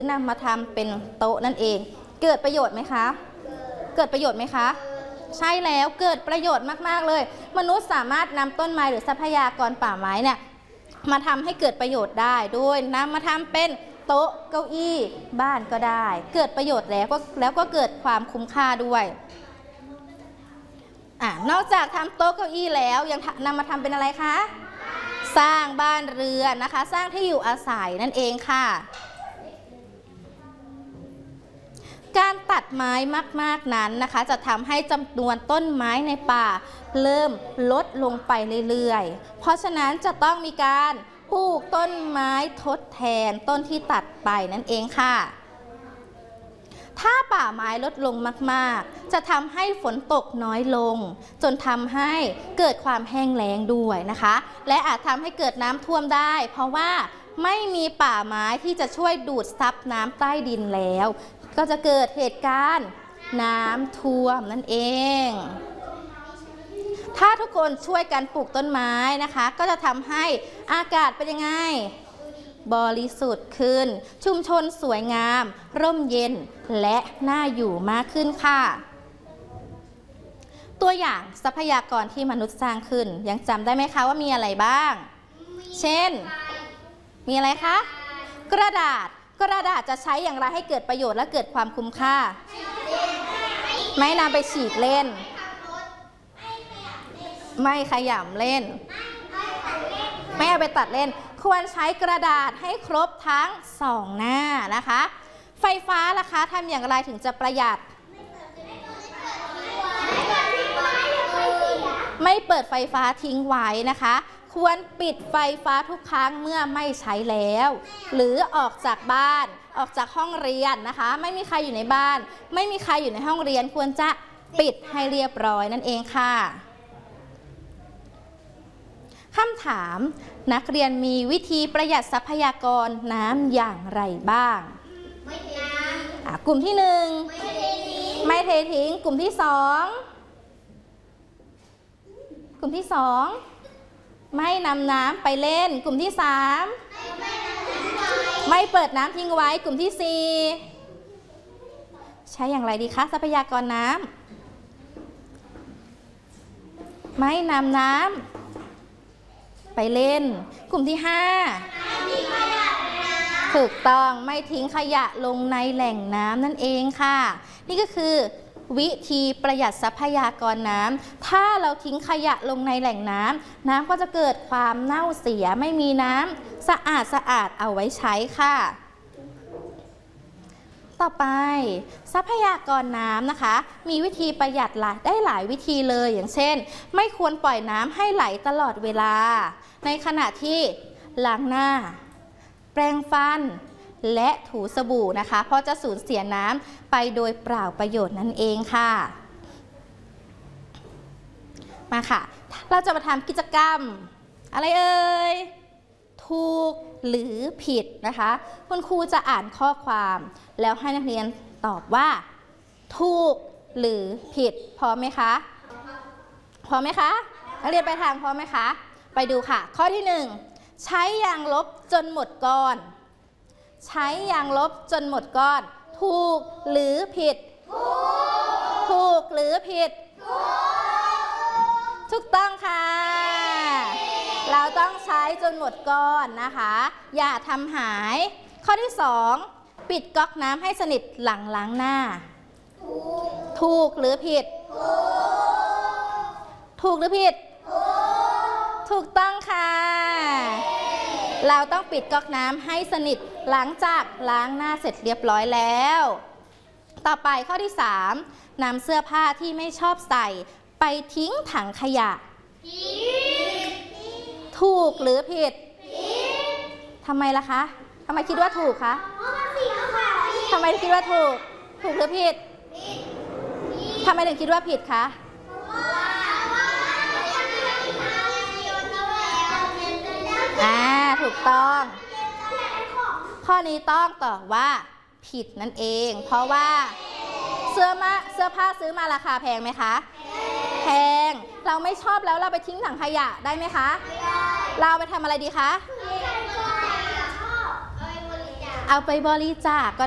นำมาทำเป็นโต๊ะนั่นเองเกิดประโยชน์ไหมคะเกิดประโยชน์ไหมคะใช่แล้วเกิดประโยชน์มากๆเลยมนุษย์สามารถนำต้นไม้หรือทรัพยากรป่าไม้เนี่ยมาทำให้เกิดประโยชน์ได้โดยนำมาทำเป็นโต๊ะเก้าอี้บ้านก็ได้เกิดประโยชน์แล้วก็เกิดความคุ้มค่าด้วยนอกจากทำโต๊ะเก้าอี้แล้วยังนำมาทำเป็นอะไรคะสร้างบ้านเรือนนะคะสร้างที่อยู่อาศัยนั่นเองค่ะการตัดไม้มากๆนั้นนะคะจะทำให้จำนวนต้นไม้ในป่าเริ่มลดลงไปเรื่อยๆเพราะฉะนั้นจะต้องมีการปลูกต้นไม้ทดแทนต้นที่ตัดไปนั่นเองค่ะถ้าป่าไม้ลดลงมากๆจะทำให้ฝนตกน้อยลงจนทำให้เกิดความแห้งแล้งด้วยนะคะและอาจทำให้เกิดน้ำท่วมได้เพราะว่าไม่มีป่าไม้ที่จะช่วยดูดซับน้ำใต้ดินแล้วก็จะเกิดเหตุการณ์น้ำท่วมนั่นเองถ้าทุกคนช่วยกันปลูกต้นไม้นะคะก็จะทำให้อากาศเป็นยังไงบริสุทธิ์ขึ้นชุมชนสวยงามร่มเย็นและน่าอยู่มากขึ้นค่ะตัวอย่างทรัพยากรที่มนุษย์สร้างขึ้นยังจำได้ไหมคะว่ามีอะไรบ้างเช่นมีอะไรคะกระดาษจะใช้อย่างไรให้เกิดประโยชน์และเกิดความคุ้มค่าไม่นำไปฉีกเล่นไม่ขยำเล่นไม่เอาไปตัดเล่นควรใช้กระดาษให้ครบทั้ง2หน้านะคะไฟฟ้าล่ะคะทำอย่างไรถึงจะประหยัดไม่เปิดไฟฟ้าทิ้งไว้นะคะควรปิดไฟฟ้าทุกครั้งเมื่อไม่ใช้แล้วหรือออกจากบ้านออกจากห้องเรียนนะคะไม่มีใครอยู่ในบ้านไม่มีใครอยู่ในห้องเรียนควรจะปิดให้เรียบร้อยนั่นเองค่ะคำถามนักเรียนมีวิธีประหยัดทรัพยากรน้ำอย่างไรบ้างกลุ่มที่1ไม่เททิ้งกลุ่มที่2ไม่นำน้ำไปเล่นกลุ่มที่3ไม่เปิดน้ำทิ้งไว้กลุ่มที่4ใช้อย่างไรดีคะทรัพยากรน้ำไม่นำน้ำไปเล่นกลุ่มที่5ถูกต้องไม่ทิ้งขยะลงในแหล่งน้ำนั่นเองค่ะนี่ก็คือวิธีประหยัดทรัพยากรน้ำถ้าเราทิ้งขยะลงในแหล่งน้ำก็จะเกิดความเน่าเสียไม่มีน้ำสะอาดเอาไว้ใช้ค่ะต่อไปทรัพยากรน้ำนะคะมีวิธีประหยัดได้หลายวิธีเลยอย่างเช่นไม่ควรปล่อยน้ำให้ไหลตลอดเวลาในขณะที่ล้างหน้าแปรงฟันและถูสบู่นะคะเพราะจะสูญเสียน้ำไปโดยเปล่าประโยชน์นั่นเองค่ะมาค่ะเราจะมาทำกิจกรรมอะไรเอ่ยถูกหรือผิดนะคะคุณครูจะอ่านข้อความแล้วให้นักเรียนตอบว่าถูกหรือผิดพร้อมไหมคะพร้อมไหมคะนักเรียนไปทางพร้อมไหมคะไปดูค่ะข้อที่1ใช้ยางลบจนหมดก้อนใช้ยางลบจนหมดก้อนถูกหรือผิดถูกหรือผิดถูกต้องค่ะเราต้องใช้จนหมดก้อนนะคะอย่าทำหายข้อที่2ปิดก๊อกน้ำให้สนิทหลังล้างหน้าถูกหรือผิดถูกหรือผิดถูกต้องค่ะเราต้องปิดก๊อกน้ำให้สนิทหลังจากล้างหน้าเสร็จเรียบร้อยแล้วต่อไปข้อที่3นำเสื้อผ้าที่ไม่ชอบใส่ไปทิ้งถังขยะถูกหรือผิดทำไมล่ะคะทำไมคิดว่าถูกคะทำไมคิดว่าถูกหรือผิดทำไมถึงคิดว่าผิดคะถูกต้องข้อนี้ต้องตอบว่าผิดนั่นเองเพราะว่าเสื้อผ้าซื้อมาราคาแพงไหมคะแพงเราไม่ชอบแล้วเราไปทิ้งถังขยะได้ไหมคะเราไปทำอะไรดีคะเอาไปบริจาคก็